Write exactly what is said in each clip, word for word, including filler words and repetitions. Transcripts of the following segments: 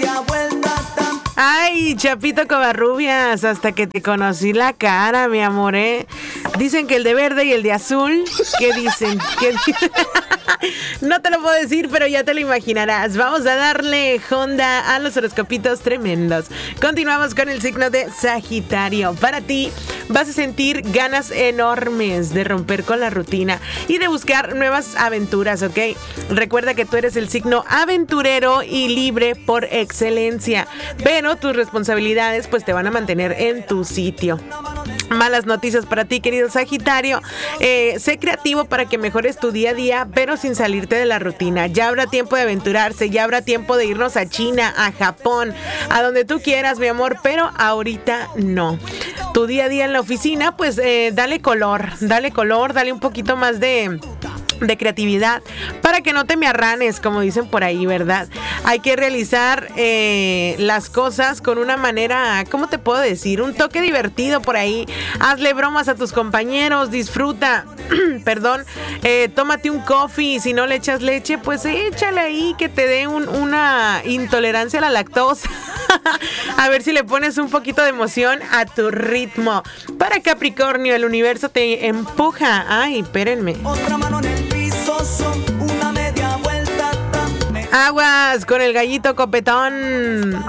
Ay, Chapito Covarrubias, hasta que te conocí la cara, mi amor, ¿eh? Dicen que el de verde y el de azul, ¿qué dicen? ¿Qué dicen? No te lo puedo decir, pero ya te lo imaginarás. Vamos a darle Honda a los horoscopitos tremendos. Continuamos con el signo de Sagitario. Para ti, vas a sentir ganas enormes de romper con la rutina y de buscar nuevas aventuras, ¿ok? Recuerda que tú eres el signo aventurero y libre por excelencia, pero tus responsabilidades pues te van a mantener en tu sitio. Malas noticias para ti, querido Sagitario. Eh, sé creativo para que mejores tu día a día, pero sin salirte de la rutina. Ya habrá tiempo de aventurarse, ya habrá tiempo de irnos a China, a Japón, a donde tú quieras, mi amor, pero ahorita no. Tu día a día en la oficina, pues eh, dale color, dale color, dale un poquito más de... de creatividad para que no te me arranes, como dicen por ahí, ¿verdad? Hay que realizar eh, las cosas con una manera, ¿cómo te puedo decir? Un toque divertido por ahí. Hazle bromas a tus compañeros, disfruta, perdón, eh, tómate un coffee. Si no le echas leche, pues échale ahí que te dé un, una intolerancia a la lactosa. A ver si le pones un poquito de emoción a tu ritmo. Para Capricornio, el universo te empuja. Ay, espérenme. Otra mano en el piso, son una media vuelta. Aguas con el gallito copetón.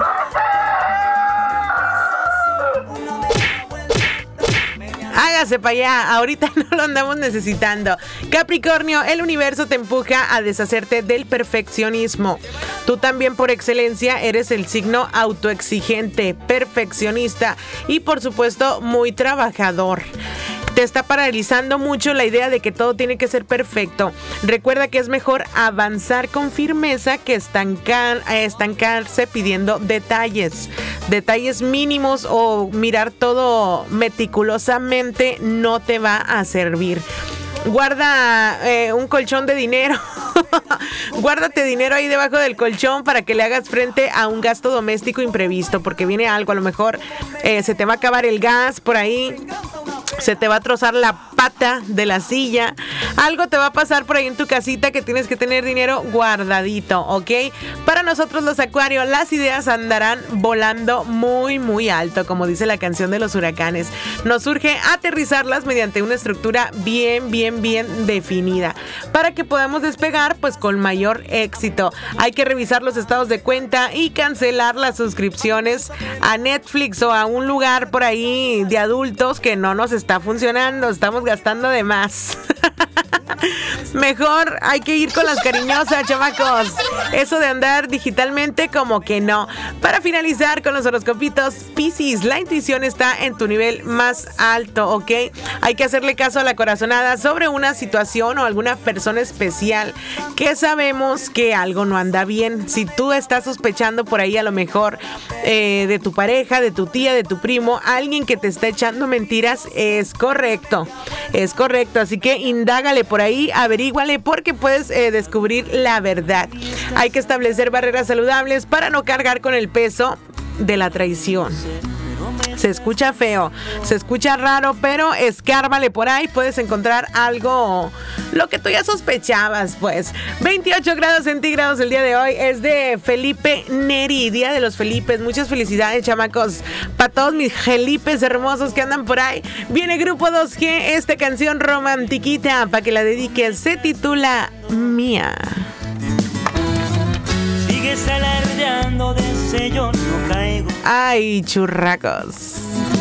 Hágase para allá, ahorita no lo andamos necesitando. Capricornio, el universo te empuja a deshacerte del perfeccionismo. Tú también por excelencia eres el signo autoexigente, perfeccionista y por supuesto muy trabajador. Te está paralizando mucho la idea de que todo tiene que ser perfecto. Recuerda que es mejor avanzar con firmeza que estancar, estancarse pidiendo detalles. Detalles mínimos o mirar todo meticulosamente no te va a servir. Guarda eh, un colchón de dinero. Guárdate dinero ahí debajo del colchón para que le hagas frente a un gasto doméstico imprevisto, porque viene algo, a lo mejor eh, se te va a acabar el gas por ahí, se te va a trozar la pata de la silla, algo te va a pasar por ahí en tu casita que tienes que tener dinero guardadito, ¿ok? Para nosotros los Acuarios, las ideas andarán volando muy, muy alto, como dice la canción de los huracanes. Nos urge aterrizarlas mediante una estructura bien, bien, bien definida, para que podamos despegar pues con mayor éxito. Hay que revisar los estados de cuenta y cancelar las suscripciones a Netflix o a un lugar por ahí de adultos que no nos está funcionando, estamos gastando de más. Mejor hay que ir con las cariñosas, chamacos. Eso de andar digitalmente como que no. Para finalizar con los horoscopitos, Piscis, la intuición está en tu nivel más alto, ¿ok? Hay que hacerle caso a la corazonada sobre una situación o alguna persona especial que sabemos que algo no anda bien. Si tú estás sospechando por ahí a lo mejor eh, de tu pareja, de tu tía, de tu primo, alguien que te está echando mentiras, es correcto, es correcto. Así que indágale por ahí, averíguale, porque puedes eh, descubrir la verdad. Hay que establecer barreras saludables para no cargar con el peso de la traición. Se escucha feo, se escucha raro, pero escárbale por ahí, puedes encontrar algo, lo que tú ya sospechabas, pues. veintiocho grados centígrados el día de hoy, es de Felipe Neri, Día de los Felipes. Muchas felicidades, chamacos, para todos mis Felipes hermosos que andan por ahí. Viene Grupo dos G, esta canción romantiquita, para que la dediques, se titula Mía. Sigues alardeando de ese yo no caigo. Ay, churracos.